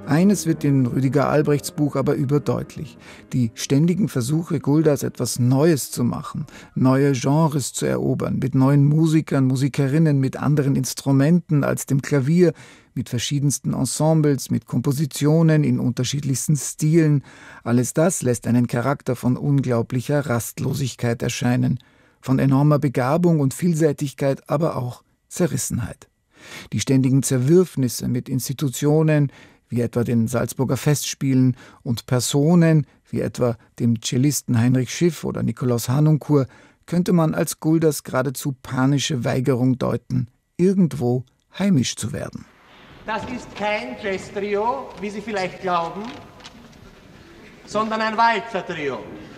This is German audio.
Eines wird in Rüdiger Albrechts Buch aber überdeutlich: die ständigen Versuche Guldas, etwas Neues zu machen, neue Genres zu erobern, mit neuen Musikern, Musikerinnen, mit anderen Instrumenten als dem Klavier, mit verschiedensten Ensembles, mit Kompositionen in unterschiedlichsten Stilen. Alles das lässt einen Charakter von unglaublicher Rastlosigkeit erscheinen, von enormer Begabung und Vielseitigkeit, aber auch Zerrissenheit. Die ständigen Zerwürfnisse mit Institutionen, wie etwa den Salzburger Festspielen, und Personen, wie etwa dem Cellisten Heinrich Schiff oder Nikolaus Harnoncourt, könnte man als Guldas geradezu panische Weigerung deuten, irgendwo heimisch zu werden. Das ist kein Jazz-Trio, wie Sie vielleicht glauben, sondern ein Walzer-Trio.